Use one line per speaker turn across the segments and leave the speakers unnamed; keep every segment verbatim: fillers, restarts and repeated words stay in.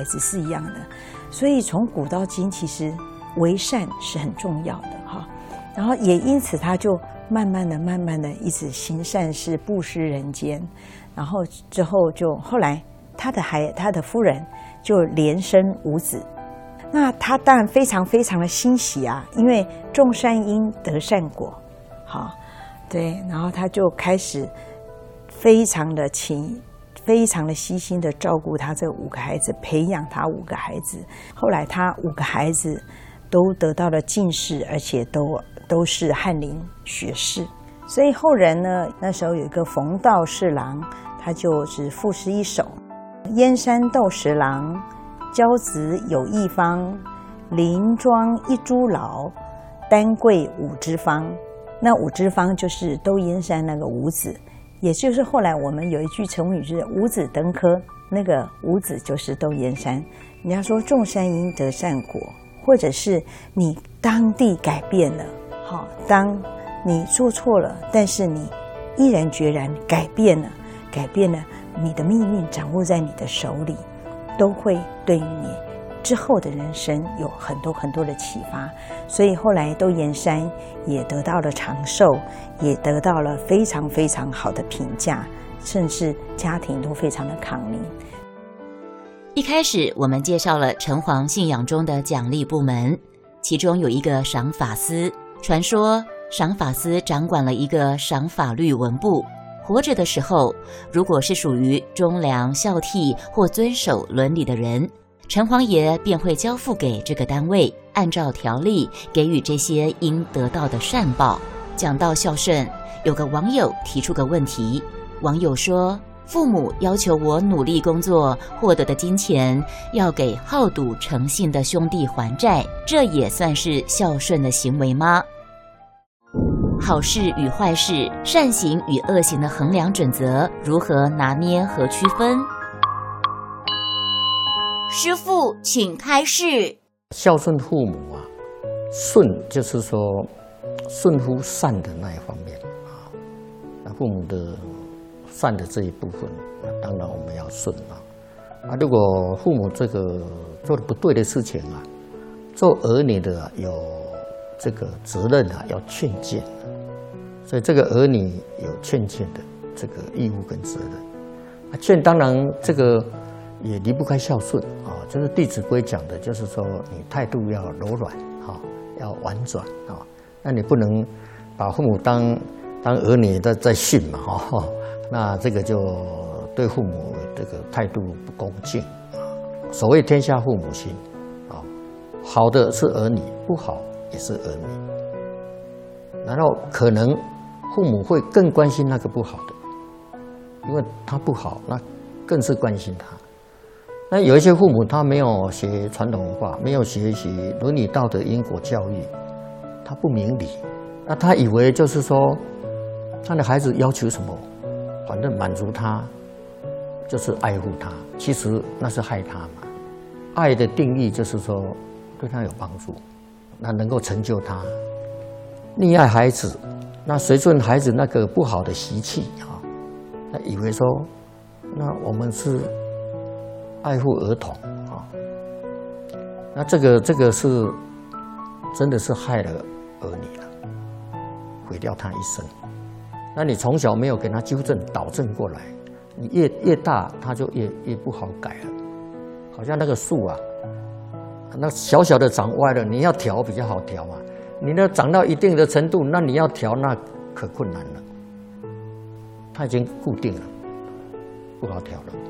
孩子是一样的。所以从古到今，其实为善是很重要的哈。然后也因此，他就慢慢的、慢慢的一直行善事、布施人间。然后之后就后来他的孩他的夫人就连生五子。那他当然非常非常的欣喜啊，因为种善因得善果，好，对，然后他就开始非常的勤。非常的悉心的照顾他这五个孩子，培养他五个孩子。后来他五个孩子都得到了进士，而且都都是翰林学士。所以后人呢，那时候有一个冯道侍郎，他就只赋诗一首：燕山斗十郎，骄子有一方，林庄一株老，丹桂五枝方。那五枝方就是窦燕山那个五子。也就是后来我们有一句成语就是五子登科，那个五子就是窦燕山。人家说种善因得善果，或者是你当地改变了，好，当你做错了，但是你毅然决然改变了，改变了，你的命运掌握在你的手里，都会对于你之后的人生有很多很多的启发。所以后来窦燕山也得到了长寿，也得到了非常非常好的评价，甚至家庭都非常的康宁。
一开始我们介绍了城隍信仰中的奖励部门，其中有一个赏法司。传说赏法司掌管了一个赏法律文部，活着的时候，如果是属于忠良孝悌或遵守伦理的人，城隍爷便会交付给这个单位，按照条例给予这些应得到的善报。讲到孝顺，有个网友提出个问题，网友说，父母要求我努力工作获得的金钱要给好赌成性的兄弟还债，这也算是孝顺的行为吗？好事与坏事，善行与恶行的衡量准则如何拿捏和区分？师父，请开示。
孝顺父母啊，顺就是说顺乎善的那一方面啊，那父母的善的这一部分，那当然我们要顺啊。啊，如果父母这个做的不对的事情啊，做儿女的、啊、有这个责任啊，要劝谏，所以这个儿女有劝谏的这个义务跟责任。啊，劝当然这个也离不开孝顺啊，就是《弟子规》讲的，就是说你态度要柔软啊，要婉转啊，那你不能把父母当当儿女在在训嘛哈，那这个就对父母这个态度不恭敬啊。所谓天下父母心啊，好的是儿女，不好也是儿女。然后可能父母会更关心那个不好的，因为他不好，那更是关心他。那有一些父母他没有学传统文化，没有学习伦理道德因果教育，他不明理，那他以为就是说他的孩子要求什么，反正满足他就是爱护他，其实那是害他嘛。爱的定义就是说对他有帮助，那能够成就他。溺爱孩子，那随顺孩子那个不好的习气啊，那以为说那我们是爱护儿童啊，那这个这个是真的是害了儿女了，毁掉他一生。那你从小没有给他纠正导正过来，你越越大他就越越不好改了。好像那个树啊，那小小的长歪了，你要调比较好调嘛。你那长到一定的程度，那你要调那可困难了。它已经固定了，不好调了。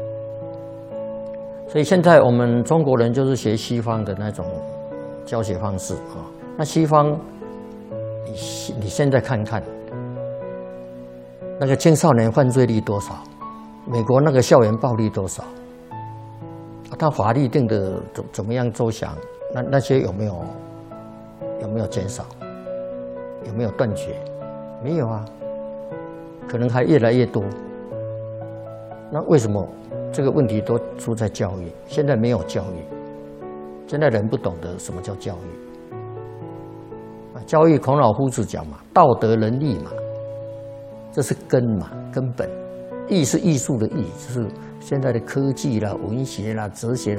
所以现在我们中国人就是学西方的那种教学方式啊。那西方，你你现在看看，那个青少年犯罪率多少？美国那个校园暴力多少？他法律定的怎怎么样周详？那那些有没有有没有减少？有没有断绝？没有啊，可能还越来越多。那为什么这个问题都出在教育？现在没有教育，现在人不懂得什么叫教育。啊，教育孔老夫子讲嘛，道德仁义嘛，这是根嘛，根本。艺是艺术的艺，就是现在的科技啦、文学啦、哲学啦。